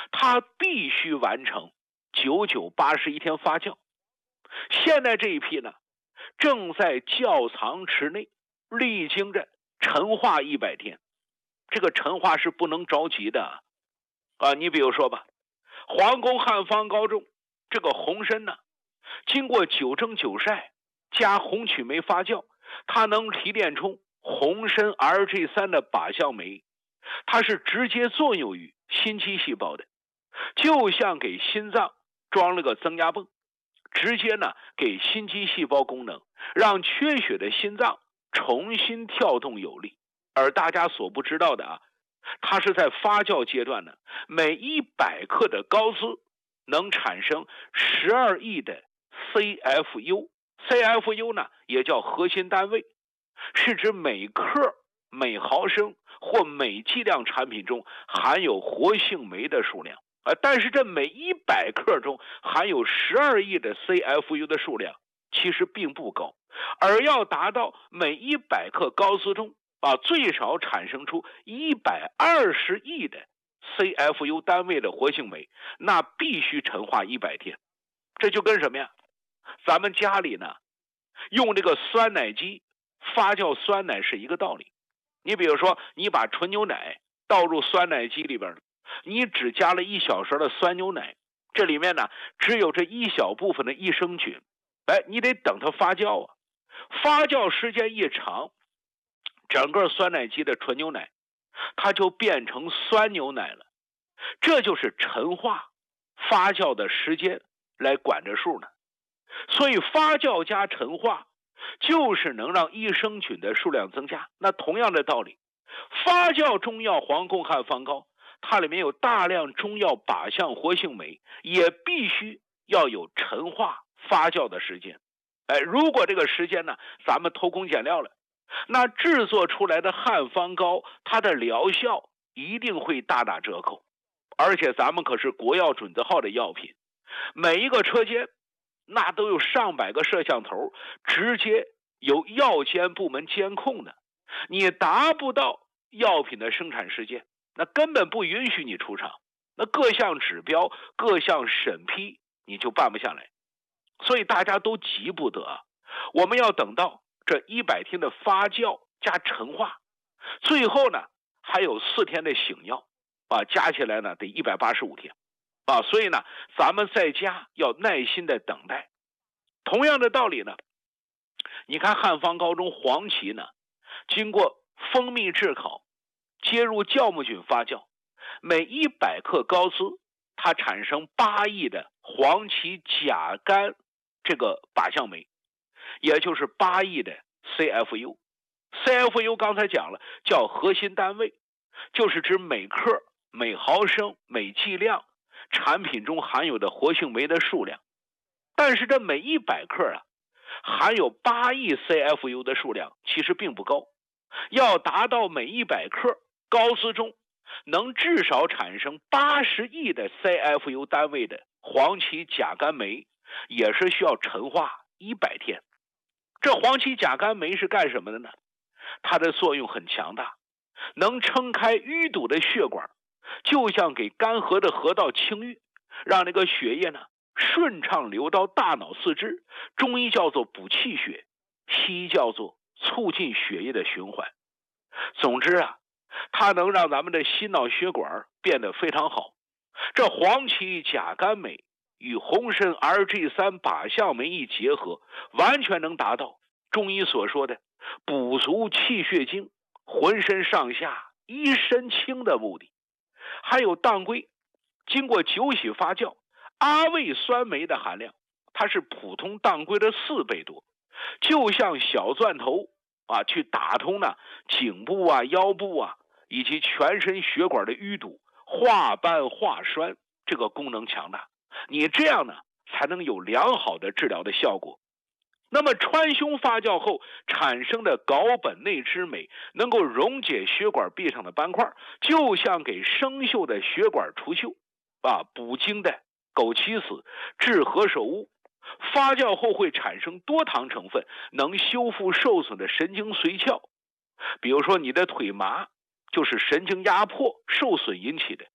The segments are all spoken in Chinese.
它必须完成9981天发酵。现在这一批呢，正在窖藏池内历经着陈化100天。这个陈化是不能着急的啊！你比如说吧，皇宫汉方膏中这个红参呢，经过9蒸9晒加红曲酶发酵，它能提炼出红参 RG3 的靶向酶，它是直接作用于心肌细胞的，就像给心脏装了个增压泵，直接呢给心肌细胞功能，让缺血的心脏重新跳动有力。而大家所不知道的它是在发酵阶段呢，每100克的高斯能产生12亿的 CFU。CFU 呢也叫核心单位，是指每克、每毫升或每剂量产品中含有活性酶的数量。但是这每100克中含有12亿的 CFU 的数量其实并不高，而要达到每100克高斯中最少产生出120亿的 CFU 单位的活性酶，那必须陈化100天。这就跟什么呀？咱们家里呢用这个酸奶机发酵酸奶是一个道理。你比如说，你把纯牛奶倒入酸奶机里边，你只加了1小勺的酸牛奶，这里面呢只有这一小部分的益生菌，你得等它发酵啊。发酵时间一长，整个酸奶机的纯牛奶它就变成酸牛奶了。这就是陈化发酵的时间来管着数呢。所以发酵加陈化就是能让益生菌的数量增加。那同样的道理，发酵中药黄贡汉方膏，它里面有大量中药靶向活性酶，也必须要有陈化发酵的时间。如果这个时间呢咱们偷工减料了，那制作出来的汉方膏它的疗效一定会大打折扣。而且咱们可是国药准字号的药品，每一个车间那都有上百个摄像头，直接由药监部门监控的。你达不到药品的生产时间，那根本不允许你出厂，那各项指标各项审批你就办不下来。所以大家都急不得，我们要等到这100天的发酵加陈化，最后呢还有4天的醒药加起来呢得185天所以呢咱们在家要耐心的等待。同样的道理呢，你看汉方膏中黄芪呢，经过蜂蜜炙烤接入酵母菌发酵，每100克高斯它产生8亿的黄芪甲苷这个靶向酶，也就是8亿的 CFU。CFU 刚才讲了叫核心单位，就是指每克、每毫升、每剂量产品中含有的活性酶的数量。但是这每100克含有8亿 CFU 的数量其实并不高，要达到每100克高斯中能至少产生80亿的 CFU 单位的黄芪甲苷酶，也是需要陈化100天。这黄芪甲苷酶是干什么的呢？它的作用很强大，能撑开淤堵的血管，就像给干涸的河道清淤，让这个血液呢顺畅流到大脑四肢。中医叫做补气血，西医叫做促进血液的循环。总之它能让咱们的心脑血管变得非常好。这黄芪甲苷酶与红参 RG3 靶向酶一结合，完全能达到中医所说的补足气血精，浑身上下一身轻的目的。还有当归，经过酒洗发酵，阿魏酸酶的含量它是普通当归的4倍多，就像小钻头去打通呢颈部腰部以及全身血管的淤堵，化斑化栓，这个功能强大。你这样呢才能有良好的治疗的效果。那么川芎发酵后产生的睾苯内酯酶能够溶解血管壁上的斑块，就像给生锈的血管除锈补精的枸杞子、治何首乌。发酵后会产生多糖成分，能修复受损的神经髓鞘。比如说你的腿麻就是神经压迫受损引起的，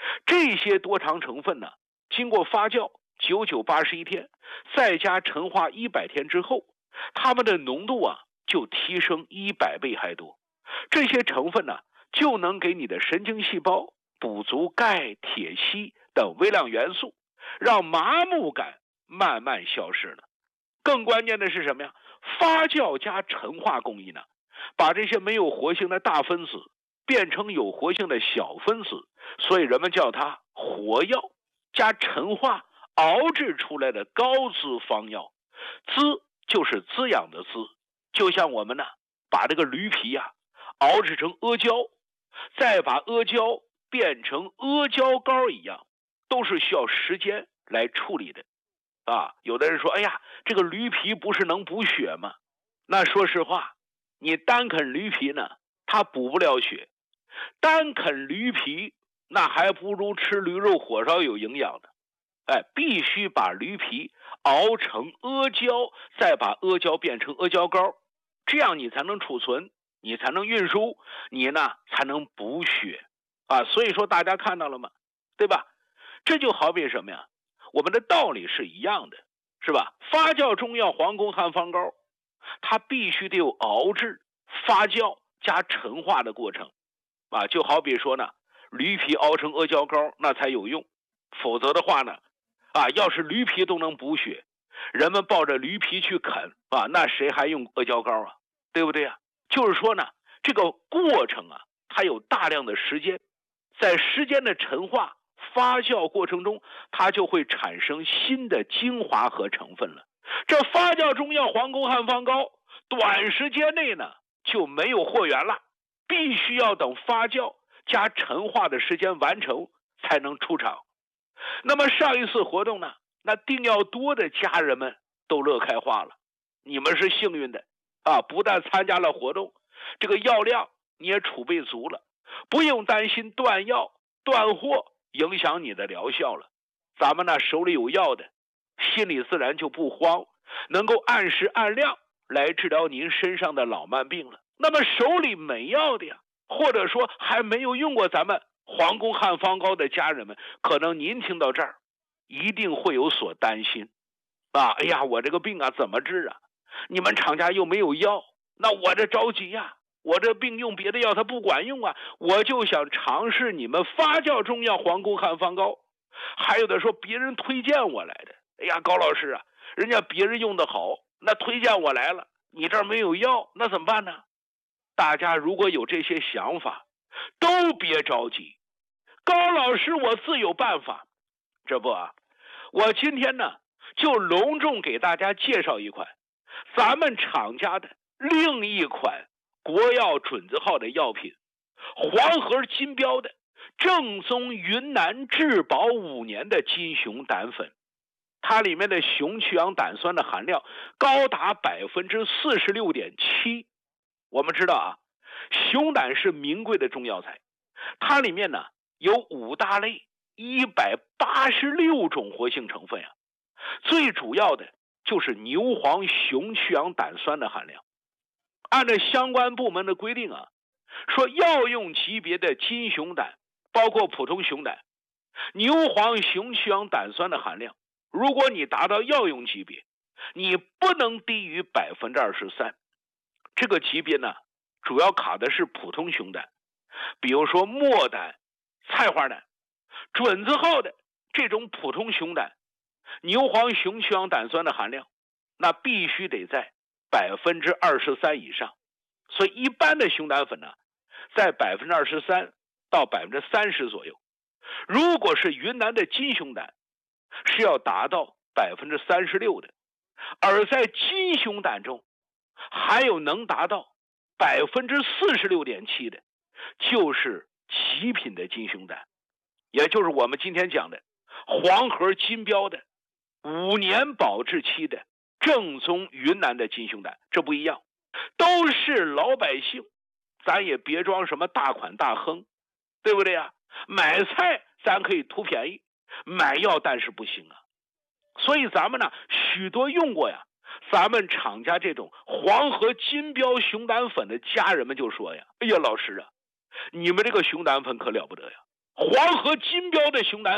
这些多糖成分呢，经过发酵9981天，再加陈化100天之后，它们的浓度啊就提升100倍还多。这些成分呢，就能给你的神经细胞补足钙、铁、硒等微量元素，让麻木感慢慢消失了。更关键的是什么呀？发酵加陈化工艺呢，把这些没有活性的大分子变成有活性的小分子，所以人们叫它活药。加陈化熬制出来的高滋方药，滋就是滋养的滋，就像我们呢把这个驴皮啊熬制成阿胶，再把阿胶变成阿胶膏一样，都是需要时间来处理的啊。有的人说，哎呀，这个驴皮不是能补血吗？那说实话，你单啃驴皮呢，它补不了血。单啃驴皮，那还不如吃驴肉火烧有营养呢。必须把驴皮熬成阿胶，再把阿胶变成阿胶膏，这样你才能储存，你才能运输，你呢才能补血啊。所以说大家看到了吗？对吧？这就好比什么呀？我们的道理是一样的，是吧？发酵中药黄宫汉方膏，它必须得有熬制、发酵加陈化的过程啊。就好比说呢，驴皮熬成阿胶膏那才有用，否则的话呢，要是驴皮都能补血，人们抱着驴皮去啃啊，那谁还用阿胶膏啊？对不对啊？就是说呢，这个过程啊，它有大量的时间，在时间的陈化发酵过程中，它就会产生新的精华和成分了。这发酵中药黄宫汉方膏短时间内呢就没有货源了，必须要等发酵加陈化的时间完成才能出厂。那么上一次活动呢，那订药多的家人们都乐开花了。你们是幸运的啊，不但参加了活动，这个药量你也储备足了，不用担心断药断货影响你的疗效了。咱们呢手里有药的，心里自然就不慌，能够按时按量来治疗您身上的老慢病了。那么手里没药的呀，或者说还没有用过咱们黄宫汉方膏的家人们，可能您听到这儿一定会有所担心啊！哎呀，我这个病啊怎么治啊？你们厂家又没有药，那我这着急呀，我这病用别的药它不管用啊，我就想尝试你们发酵中药黄宫汉方膏。还有的说别人推荐我来的，哎呀，高老师啊，人家别人用的好，那推荐我来了，你这儿没有药，那怎么办呢？大家如果有这些想法，都别着急，高老师我自有办法。这不啊，我今天呢就隆重给大家介绍一款咱们厂家的另一款国药准字号的药品，黄河金标的正宗云南质保5年的金熊胆粉。它里面的熊去氧胆酸的含量高达 46.7%。 我们知道啊，熊胆是名贵的中药材，它里面呢有5大类186种活性成分呀，最主要的就是牛黄熊去氧胆酸的含量。按照相关部门的规定啊，说药用级别的金熊胆，包括普通熊胆，牛黄熊去氧胆酸的含量，如果你达到药用级别，你不能低于 23%。 这个级别呢主要卡的是普通熊胆，比如说墨胆、菜花胆。准字号的这种普通熊胆，牛黄熊去氧胆酸的含量那必须得在 23% 以上，所以一般的熊胆粉呢在 23% 到 30% 左右。如果是云南的金熊胆是要达到 36% 的，而在金熊胆中还有能达到 46.7% 的，就是极品的金熊胆，也就是我们今天讲的黄河金标的5年保质期的正宗云南的金熊胆。这不一样，都是老百姓，咱也别装什么大款大亨，对不对啊？买菜咱可以图便宜，买药但是不行啊。所以咱们呢许多用过呀咱们厂家这种黄河金标熊胆粉的家人们就说呀，哎呀老师啊，你们这个熊胆粉可了不得呀， 黄河金标的熊胆